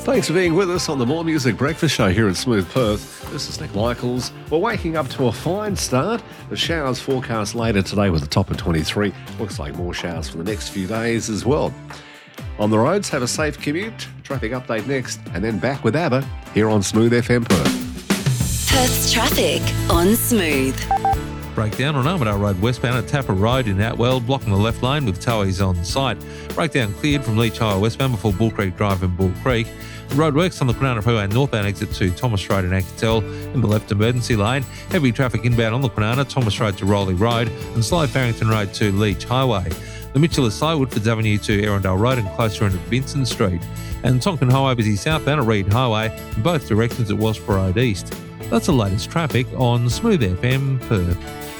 Thanks for being with us on the More Music Breakfast Show here at Smooth Perth. This is Nick Michaels. We're waking up to a fine start. The showers forecast later today with a top of 23. Looks like more showers for the next few days as well. On the roads, have a safe commute. Traffic update next, and then back with ABBA here on Smooth FM Perth. Perth's traffic on Smooth. Breakdown on Armadale Road westbound at Tapper Road in Atwell, blocking the left lane with towies on site. Breakdown cleared from Leach Highway westbound before Bull Creek Drive in Bull Creek. Roadworks on the Kwinana Freeway northbound exit to Thomas Road in Anketel in the left emergency lane. Heavy traffic inbound on the Kwinana, Thomas Road to Rowley Road and slow Farrington Road to Leach Highway. The Mitchell is slow, Woodfords Avenue to Erindale Road and closer into Vincent Street. And Tonkin Highway busy southbound at Reed Highway in both directions at Wellsborough Road East. That's the latest traffic on Smooth FM Perth.